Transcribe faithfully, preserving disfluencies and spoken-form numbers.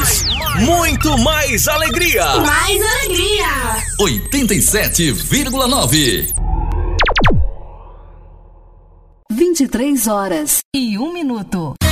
muito mais alegria. Mais alegria. oitenta e sete vírgula nove. vinte e três horas e um minuto.